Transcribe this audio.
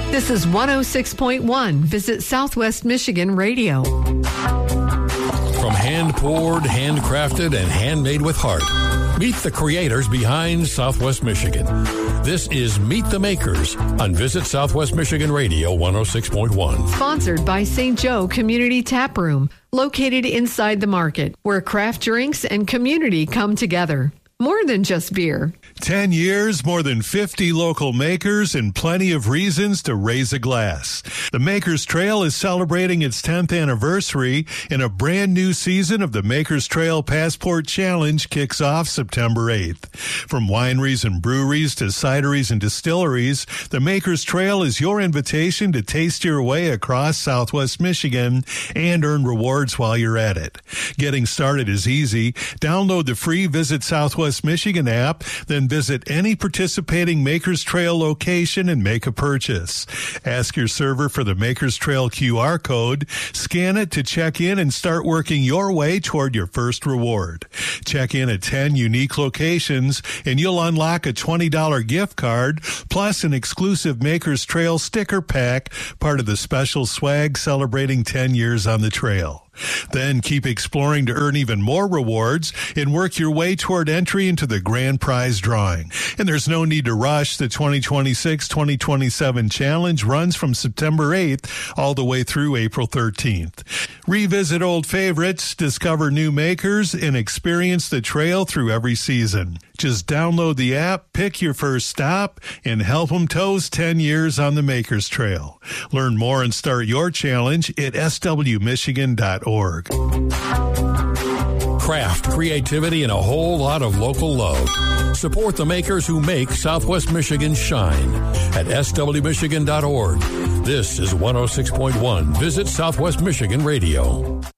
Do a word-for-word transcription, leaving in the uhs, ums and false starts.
This is one oh six point one. Visit Southwest Michigan Radio. From hand-poured, handcrafted, and handmade with heart, meet the creators behind Southwest Michigan. This is Meet the Makers on Visit Southwest Michigan Radio one oh six point one. Sponsored by Saint Joe Community Tap Room, located inside the market, where craft drinks and community come together. More than just beer. Ten years, more than fifty local makers, and plenty of reasons to raise a glass. The Makers Trail is celebrating its tenth anniversary, and a brand new season of the Makers Trail Passport Challenge kicks off September eighth. From wineries and breweries to cideries and distilleries, the Makers Trail is your invitation to taste your way across Southwest Michigan and earn rewards while you're at it. Getting started is easy. Download the free Visit Southwest Michigan app, then visit any participating Makers Trail location and make a purchase. Ask your server for the Makers Trail Q R code, scan it to check in, and start working your way toward your first reward. Check in at ten unique locations, and you'll unlock a twenty dollars gift card, plus an exclusive Makers Trail sticker pack, part of the special swag celebrating ten years on the trail. Then keep exploring to earn even more rewards and work your way toward entry into the grand prize drawing. And there's no need to rush. The twenty twenty-six twenty twenty-seven challenge runs from September eighth all the way through April thirteenth. Revisit old favorites, discover new makers, and experience the trail through every season. Just download the app, pick your first stop, and help them toast ten years on the Makers Trail. Learn more and start your challenge at s w michigan dot org. Craft, creativity, and a whole lot of local love. Support the makers who make Southwest Michigan shine at s w michigan dot org. This is one oh six point one. Visit Southwest Michigan Radio.